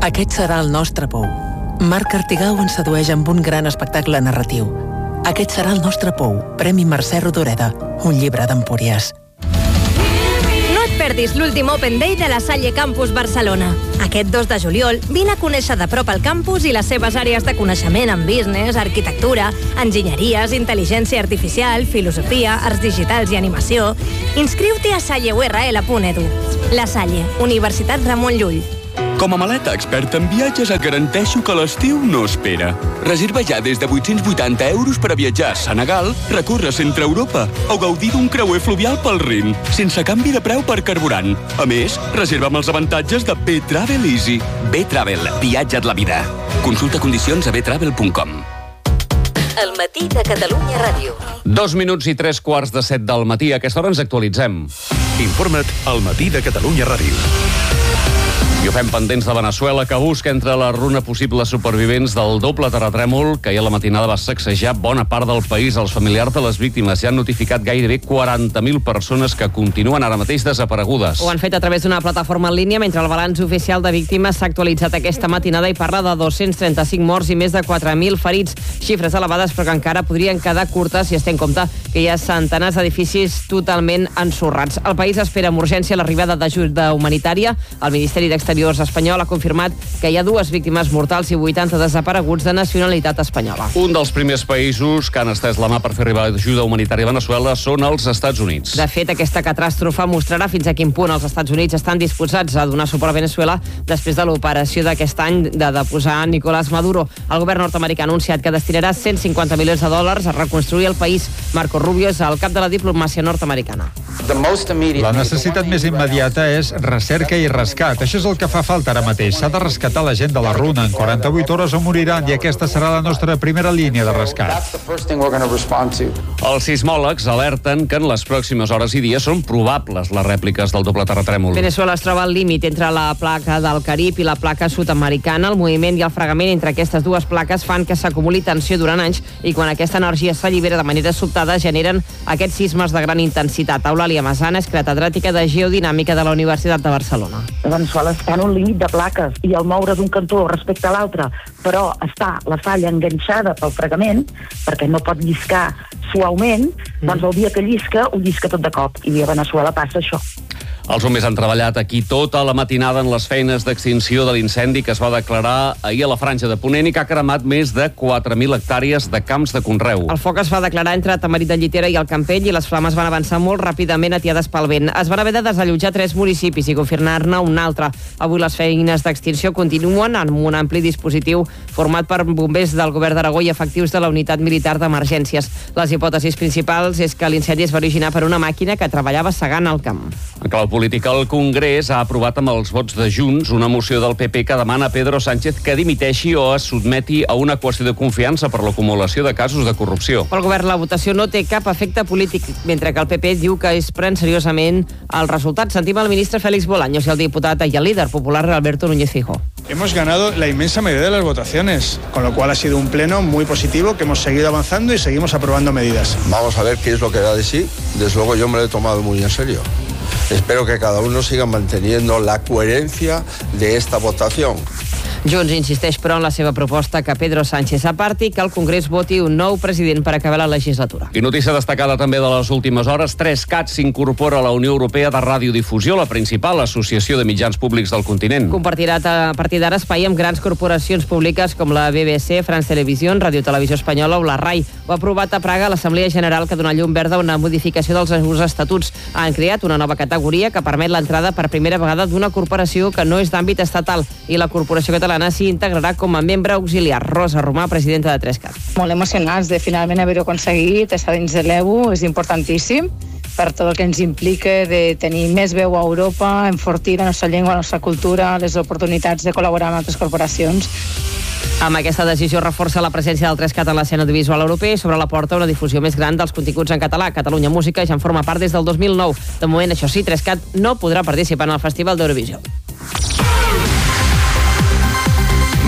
Aquest serà el nostre pou. Marc Artigau ens sedueix amb un gran espectacle narratiu. Aquest serà el nostre pou. Premi Mercè Rodoreda. Un llibre d'Empúries. No et perdis l'últim Open Day de la Salle Campus Barcelona. Aquest 2 de juliol, vine a conèixer de prop el campus i les seves àrees de coneixement en business, arquitectura, enginyeries, intel·ligència artificial, filosofia, arts digitals i animació. Inscriu-te a salleurl.edu. La Salle, Universitat Ramon Llull. Com a maleta experta en viatges et garanteixo que l'estiu no espera. Reserva ja des de 880 euros per a viatjar a Senegal, recórrer centre Europa o gaudir d'un creuer fluvial pel Rin, sense canvi de preu per carburant. A més, reserva amb els avantatges de B-Travel Easy. B-Travel, viatja't la vida. Consulta condicions a btravel.com. El matí de Catalunya Ràdio. 2 minuts i 3:15 del matí. A aquesta hora ens actualitzem. Informa't al matí de Catalunya Ràdio. I ho fem pendents de Veneçuela, que busca entre la runa possibles supervivents del doble terratrèmol que ahir a la matinada va sacsejar bona part del país. Els familiars de les víctimes ja han notificat gairebé 40.000 persones que continuen ara mateix desaparegudes. Ho han fet a través d'una plataforma en línia, mentre el balanç oficial de víctimes s'ha actualitzat aquesta matinada i parla de 235 morts i més de 4.000 ferits. Xifres elevades, però que encara podrien quedar curtes si es té en compte que hi ha centenars d'edificis totalment ensorrats. El país espera amb urgència l'arribada d'ajuda humanitària. El Ministeri d'Exteriors espanyol ha confirmat que hi ha 2 víctimes mortals i 80 desapareguts de nacionalitat espanyola. Un dels primers països que han estès la mà per fer arribar ajuda humanitària a Veneçuela són els Estats Units. De fet, aquesta catàstrofe mostrarà fins a quin punt els Estats Units estan disposats a donar suport a Veneçuela després de l'operació d'aquest any de deposar Nicolás Maduro. El govern nord-americà ha anunciat que destinarà 150 milions de dòlars a reconstruir el país. Marco Rubio és el cap de la diplomàcia nord-americana. La necessitat més immediata és recerca i rescat. Això és el que fa falta ara mateix. S'ha de rescatar la gent de la runa. En 48 hores o moriran i aquesta serà la nostra primera línia de rescat. Els sismòlegs alerten que en les pròximes hores i dies són probables les rèpliques del doble terratrèmol. Veneçuela es troba al límit entre la placa del Carib i la placa sud-americana. El moviment i el fregament entre aquestes dues plaques fan que s'acumuli tensió durant anys i quan aquesta energia s'allibera de manera sobtada generen aquests sismes de gran intensitat. Eulàlia Masana és catedràtica de Geodinàmica de la Universitat de Barcelona. Veneçuela està en un límit de plaques i al moure d'un cantó respecte a l'altre, però està la falla enganxada pel fregament, perquè no pot lliscar suaument, doncs el dia que llisca, ho llisca tot de cop. I a Veneçuela passa això. Els bombers han treballat aquí tota la matinada en les feines d'extinció de l'incendi que es va declarar ahir a la Franja de Ponent i que ha cremat més de 4.000 hectàrees de camps de conreu. El foc es va declarar entre Tamarit de Llitera i el Campell i les flames van avançar molt ràpidament atiades pel vent. Es van haver de desallotjar 3 municipis i confirmar-ne un altre. Avui les feines d'extinció continuen amb un ampli dispositiu format per bombers del Govern d'Aragó i efectius de la Unitat Militar d'Emergències. Les hipòtesis principals és que l'incendi es va originar per una màquina que treballava segant el camp. En clau política, el Congrés ha aprovat amb els vots de Junts una moció del PP que demana a Pedro Sánchez que dimiteixi o es sotmeti a una qüestió de confiança per l'acumulació de casos de corrupció. Pel govern, la votació no té cap efecte polític, mentre que el PP diu que es pren seriosament el resultat. Sentim el ministre Félix Bolaños i el diputat i el líder popular Alberto Núñez Feijóo. Hemos ganado la inmensa mayoría de las votaciones, con lo cual ha sido un pleno muy positivo, que hemos seguido avanzando y seguimos aprobando medidas. Vamos a ver qué es lo que da de sí. Desde luego yo me lo he tomado muy en serio. Espero que cada uno siga manteniendo la coherencia de esta votación. Junts insisteix, però, en la seva proposta que Pedro Sánchez aparti que el Congrés voti un nou president per acabar la legislatura. I notícia destacada també de les últimes hores, 3cat s'incorpora a la Unió Europea de Radiodifusió, la principal associació de mitjans públics del continent. Compartirà a partir d'ara espai amb grans corporacions públiques com la BBC, France Television, Radio Televisió Espanyola o la RAI. Ho ha aprovat a Praga l'Assemblea General, que dona llum verda a una modificació dels seus estatuts. Han creat una nova categoria que permet l'entrada per primera vegada d'una corporació que no és d'àmbit estatal i la Corporació Catalana s'hi integrarà com a membre auxiliar. Rosa Romà, presidenta de 3cat. Molt emocionats de finalment haver-ho aconseguit, estar dins de l'EBU, és importantíssim per tot el que ens implica de tenir més veu a Europa, enfortir la nostra llengua, la nostra cultura, les oportunitats de col·laborar amb altres corporacions. Amb aquesta decisió reforça la presència del 3cat en l'escena audiovisual europea i s'obre la porta a una difusió més gran dels continguts en català. Catalunya Música ja en forma part des del 2009. De moment, això sí, 3cat no podrà participar en el Festival d'Eurovisió.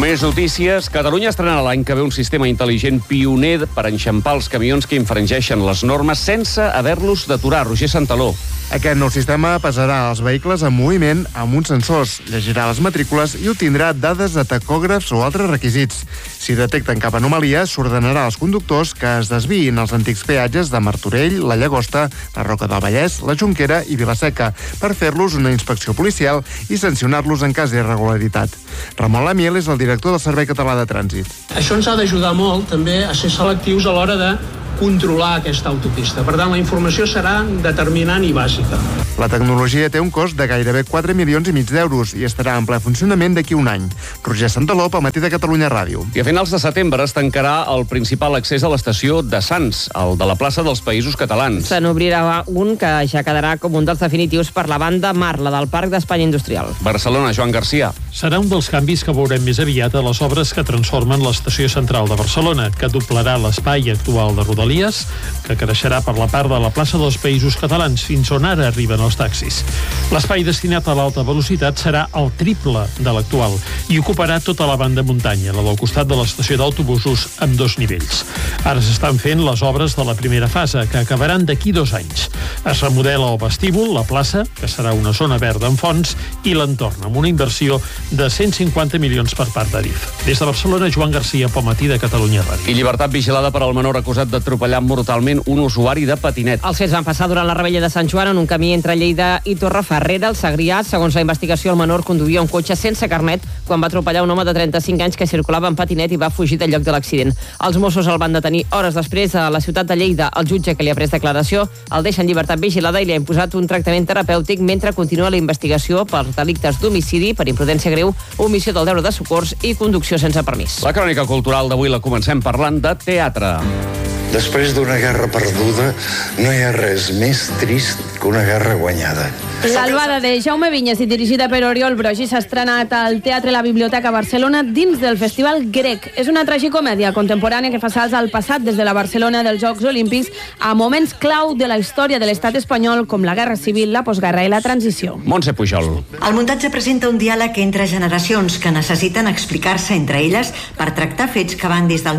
Més notícies. Catalunya estrenarà l'any que ve un sistema intel·ligent pioner per enxampar els camions que infringeixen les normes sense haver-los d'aturar. Roger Santaló. Aquest nou sistema pesarà els vehicles en moviment amb uns sensors, llegirà les matrícules i obtindrà dades de tacògrafs o altres requisits. Si detecten cap anomalia, s'ordenarà als conductors que es desviïn als antics peatges de Martorell, la Llagosta, la Roca del Vallès, la Jonquera i Vilaseca per fer-los una inspecció policial i sancionar-los en cas d'irregularitat. Ramon Lamiel és el director del Servei Català de Trànsit. Això ens ha d'ajudar molt també a ser selectius a l'hora de controlar aquesta autopista. Per tant, la informació serà determinant i bàsica. La tecnologia té un cost de gairebé 4,5 milions d'euros i estarà en ple funcionament d'aquí un any. Roger Santaló, pel Matí de Catalunya Ràdio. I a finals de setembre es tancarà el principal accés a l'estació de Sants, el de la plaça dels Països Catalans. Se n'obrirà un que ja quedarà com un dels definitius per la banda Mar, la del Parc d'Espanya Industrial. Barcelona, Joan Garcia. Serà un dels canvis que veurem més aviat a les obres que transformen l'estació central de Barcelona, que doblarà l'espai actual de Rodalies, que creixerà per la part de la plaça dels Països Catalans, fins on ara arriben els taxis. L'espai destinat a l'alta velocitat serà el triple de l'actual i ocuparà tota la banda muntanya, la del costat de l'estació d'autobusos, amb 2 nivells. Ara s'estan fent les obres de la primera fase, que acabaran d'aquí 2 anys. Es remodela el vestíbul, la plaça, que serà una zona verda amb fonts, i l'entorn, amb una inversió de 150 milions per part d'Adif. Des de Barcelona, Joan Garcia, pel Matí de Catalunya Ràdio. I llibertat vigilada per al menor acusat d'atropellar mortalment un usuari de patinet. Els fets van passar durant la rebella de Sant Joan en un camí entre Lleida i Torrefarrera, al Segrià. Segons la investigació, el menor conduïa un cotxe sense carnet quan va atropellar un home de 35 anys que circulava en patinet i va fugir del lloc de l'accident. Els Mossos el van detenir hores després a la ciutat de Lleida. El jutge que li ha pres declaració el deixa en llibertat vigilada i li ha imposat un tractament terapèutic mentre continua la investigació per delictes d'homicidi, per imprudència greu, omissió del deure de socors i conducció sense permís. La crònica cultural d'avui la comencem parlant de teatre. Després d'una guerra perduda, no hi ha res més trist que una guerra guanyada. L'Albada de Jaume Vinyes i dirigida per Oriol Broggi s'ha estrenat al Teatre La Biblioteca Barcelona dins del Festival Grec. És una tragicomèdia contemporània que fa salts al passat des de la Barcelona dels Jocs Olímpics a moments clau de la història de l'estat espanyol com la Guerra Civil, la postguerra i la transició. Montse Pujol. El muntatge presenta un diàleg entre generacions que necessiten explicar-se entre elles per tractar fets que van des del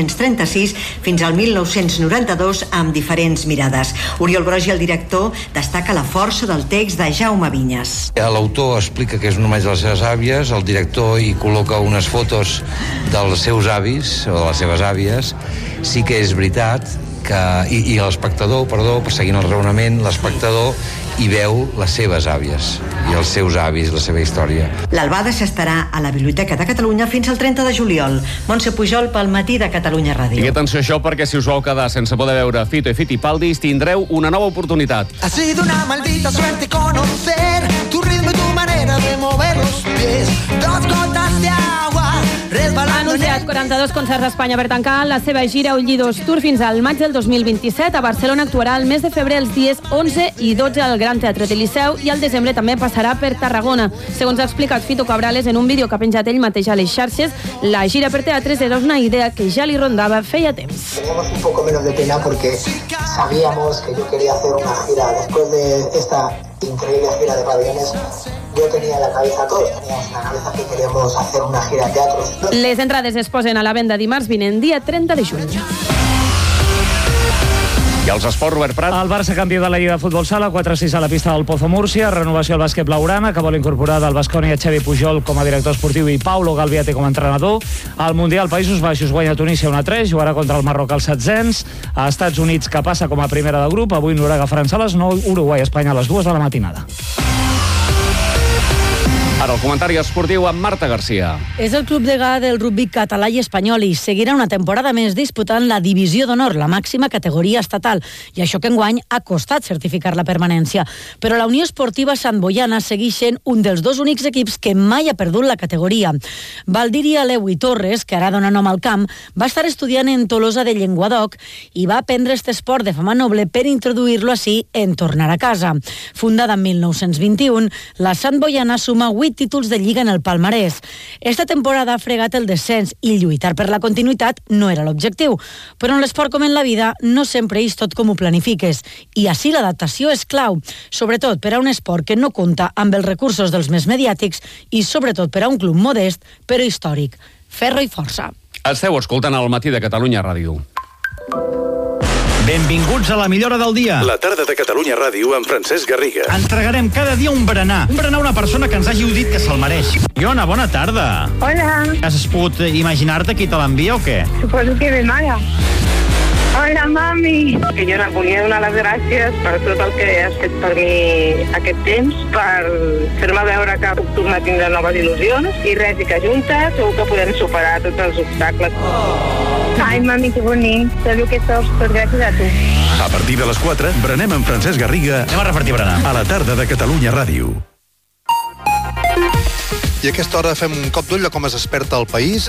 1936 fins al 1992 amb diferents mirades. Oriol Broggi, el director, destaca la força del text de Jaume Vinyes. L'autor explica que és un homenatge a les seves àvies, el director hi col·loca unes fotos dels seus avis o de les seves àvies. Sí que és veritat que, i l'espectador, seguint el raonament, l'espectador hi veu les seves àvies i els seus avis, la seva història. L'Albada s'estarà a la Biblioteca de Catalunya fins al 30 de juliol. Montse Pujol, pel Matí de Catalunya Ràdio. I atenció a això, perquè si us vau quedar sense poder veure Fito i Fitipaldis, tindreu una nova oportunitat. Ha sido una maldita suerte conocer tu ritmo y tu manera de mover los pies. 2 gotas de agua resbalando. Ha anunciat 42 concerts d'Espanya per tancar la seva gira Ullidos Tour fins al maig del 2027. A Barcelona actuarà el mes de febrer els dies 11 i 12 al Gran Teatre del Liceu i al desembre també passarà per Tarragona. Segons ha explicat Fito Cabrales en un vídeo que ha penjat ell mateix a les xarxes, la gira per teatres era una idea que ja li rondava feia temps. Teníamos un poco menos de pena porque sabíamos que yo quería hacer una gira. Después de esta increíble gira de pabellones, yo tenía en la cabeza, todos teníamos en la cabeza que queríamos hacer una gira de teatros. Les entrades es posen a la venda dimarts vinent, dia 30 de juny. I els esports, Robert Prat. El Barça campió de la Lliga de Futbol Sala, 4-6 a la pista del Pozo Múrcia, renovació al bàsquet blaugrana, que vol incorporar del Baskonia Xavi Pujol com a director esportiu i Paulo Galviate com a entrenador. Al Mundial Països Baixos guanya Tunísia 1-3, jugarà contra el Marroc als 700. A Estats Units, que passa com a primera de grup, avui Noruega, França a les 9, Uruguai, Espanya a les 2 de la matinada. Ara el comentari esportiu amb Marta Garcia. És el club degà del rugby català i espanyol i seguirà una temporada més disputant la divisió d'honor, la màxima categoria estatal, i això que enguany ha costat certificar la permanència. Però la Unió Esportiva Sant Boiana segueix sent un dels 2 únics equips que mai ha perdut la categoria. Valdiri Aleu Torres, que ara dona nom al camp, va estar estudiant en Tolosa de Llenguadoc i va aprendre aquest esport de fama noble per introduir-lo així en tornar a casa. Fundada en 1921, la Sant Boiana suma 8 8 títols de Lliga en el palmarès. Esta temporada ha fregat el descens i lluitar per la continuïtat no era l'objectiu. Però en l'esport com en la vida no sempre és tot com ho planifiques. I així l'adaptació és clau, sobretot per a un esport que no compta amb els recursos dels més mediàtics i sobretot per a un club modest però històric. Ferro i força. Esteu escoltant el Matí de Catalunya Ràdio. Benvinguts a la millora del dia. La tarda de Catalunya Ràdio amb Francesc Garriga. Entregarem cada dia un berenar. Un berenar a una persona que ens hagi dit que se'l mereix. Iona, bona tarda. Hola. Has pogut imaginar-te qui te l'envia o què? Suposo que ve mare. Hola, mami. Que jo no volia donar les gràcies per tot el que has fet per mi aquest temps, per fer-me veure que puc tornar a tindre noves il·lusions i res, i que juntes segur que podem superar tots els obstacles. Ai, mami, que bonic. Sabeu que tot gràcies a tu. A partir de les 4, berenem amb Francesc Garriga. Anem a repartir berenar. A la tarda de Catalunya Ràdio. I a aquesta hora fem un cop d'ull a com es desperta el país.